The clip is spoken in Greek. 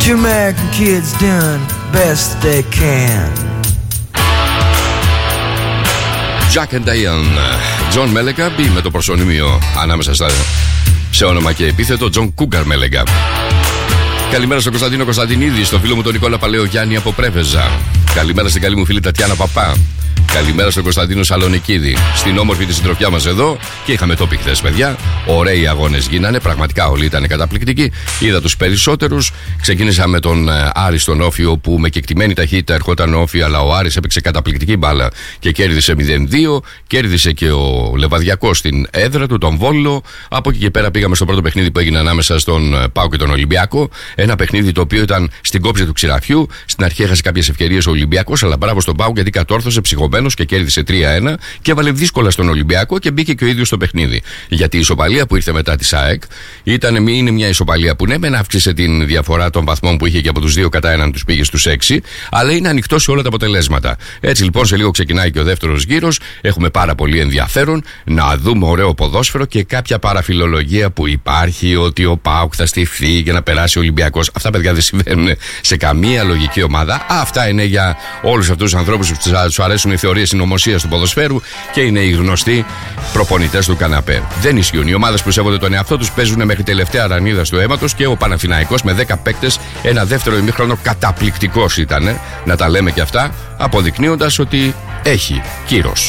you American kids doing best they can. Jack and Diane, John Mellencamp με το προσωνύμιο ανάμεσα σε όνομα και επίθετο John Cougar Mellencamp. Καλημέρα στον Κωνσταντίνο Κωνσταντινίδη, στον φίλο μου τον Νικόλα Παλαιογιάννη από Πρέβεζα. Καλημέρα στην καλή μου φίλη Τατιάνα Παπά. Καλημέρα στον Κωνσταντίνο Σαλονικίδη. Στην όμορφη τη συντροφιά μας εδώ. Και είχαμε τόπι χθες, παιδιά. Ωραίοι αγώνες γίνανε. Πραγματικά όλοι ήταν καταπληκτικοί. Είδα τους περισσότερους. Ξεκίνησα με τον Άρη στον Όφιο, που με κεκτημένη ταχύτητα ερχόταν ο Όφιο, αλλά ο Άρης έπαιξε καταπληκτική μπάλα και κέρδισε 0-2. Κέρδισε και ο Λεβαδιακός στην έδρα του, τον Βόλο. Από εκεί και πέρα πήγαμε στο πρώτο παιχνίδι που έγινε ανάμεσα στον ΠΑΟΚ και τον Ολυμπιακό. Ένα παιχνίδι το οποίο ήταν στην κόψη του ξηραφιού. Στην αρχή έχασε κάποιες ευκαιρίες ο Ολυμπιακός, αλλά μπράβο στον ΠΑΟΚ γιατί κατόρθωσε ψυχωμένος και κέρδισε 3-1 και έβαλε δύσκολα στον Ολυμπιακό και μπήκε και ο ίδιος στο παιχνίδι. Γιατί η ισοπαλία που ήρθε μετά τη ΑΕΚ είναι μια ισοπαλία που ναι, μεν αύξησε την διαφορά των βαθμών που είχε και από τους 2 κατά 1 τους πήγε στους 6, αλλά είναι ανοιχτό σε όλα τα αποτελέσματα. Έτσι λοιπόν σε λίγο ξεκινάει και ο δεύτερος γύρος. Έχουμε πάρα πολύ ενδιαφέρον να δούμε ωραίο ποδόσφαιρο και κάποια παραφιλολογία που υπάρχει ότι ο ΠΑΟΚ θα στηθεί για να περάσει ο Ολυμπιακός. Αυτά, παιδιά, δεν συμβαίνουν σε καμία λογική ομάδα. Αυτά είναι για όλους αυτούς τους ανθρώπους που τους αρέσουν οι θεωρίες συνωμοσίας του ποδοσφαίρου και είναι οι γνωστοί προπονητές του καναπέ. Δεν ισχύουν. Οι ομάδες που σέβονται τον εαυτό τους παίζουν μέχρι τελευταία ρανίδα του αίματος και ο Παναθηναϊκός με 10 παίκτες, ένα δεύτερο ημίχρονο καταπληκτικός ήταν. Να τα λέμε και αυτά, αποδεικνύοντας ότι έχει κύρος.